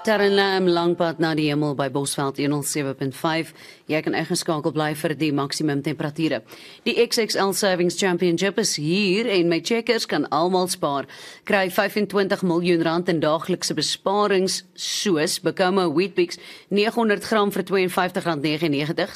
Darren Lam, langpad na die hemel by Bosveld 107.5. Jy kan ingeskakel bly vir die maksimum temperature. Die XXL Savings Championship is hier en met Checkers kan almal spaar. Kry 25 miljoen rand in daaglikse besparings soos bekomme Weet-Bix 900 gram vir R52.99,